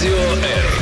Радио Р.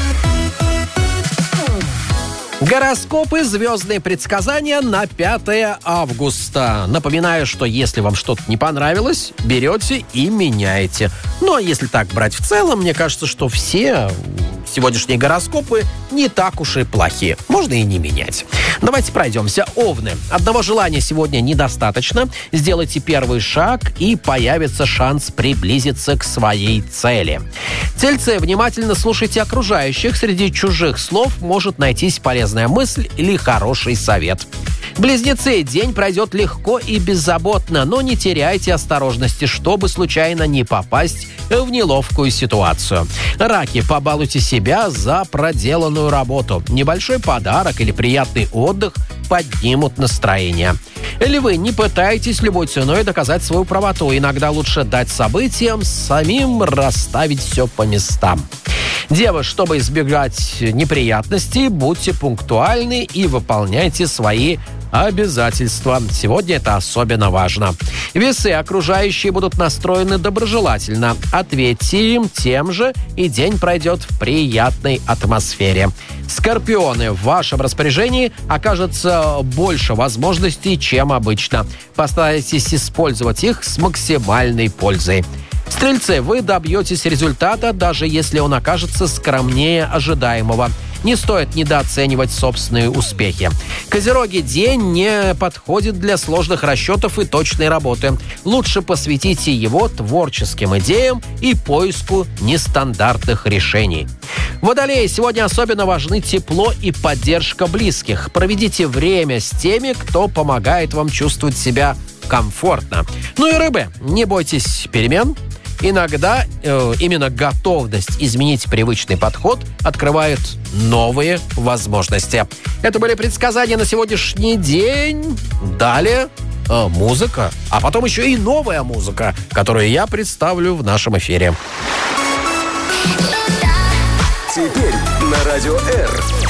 Гороскопы, звездные предсказания на 5 августа. Напоминаю, что если вам что-то не понравилось, берете и меняете. Ну, а если так брать в целом, мне кажется, что все сегодняшние гороскопы не так уж и плохие. Можно и не менять. Давайте пройдемся. Овны. Одного желания сегодня недостаточно. Сделайте первый шаг, и появится шанс приблизиться к своей цели. Тельцы, внимательно слушайте окружающих. Среди чужих слов может найтись полезная мысль или хороший совет. Близнецы, день пройдет легко и беззаботно, но не теряйте осторожности, чтобы случайно не попасть в неловкую ситуацию. Раки, побалуйте себя за проделанную работу. Небольшой подарок или приятный отдых поднимут настроение. Львы, не пытайтесь любой ценой доказать свою правоту. Иногда лучше дать событиям самим расставить все по местам. Девы, чтобы избегать неприятностей, будьте пунктуальны и выполняйте свои обязательства. Сегодня это особенно важно. Весы, окружающие будут настроены доброжелательно. Ответьте им тем же, и день пройдет в приятной атмосфере. Скорпионы, в вашем распоряжении окажется больше возможностей, чем обычно. Постарайтесь использовать их с максимальной пользой. Стрельцы, вы добьетесь результата, даже если он окажется скромнее ожидаемого. Не стоит недооценивать собственные успехи. Козероги, день не подходит для сложных расчетов и точной работы. Лучше посвятите его творческим идеям и поиску нестандартных решений. Водолеи, сегодня особенно важны тепло и поддержка близких. Проведите время с теми, кто помогает вам чувствовать себя комфортно. Ну и рыбы, не бойтесь перемен. Иногда именно готовность изменить привычный подход открывает новые возможности. Это были предсказания на сегодняшний день. Далее музыка, а потом еще и новая музыка, которую я представлю в нашем эфире. Теперь на Радио Р.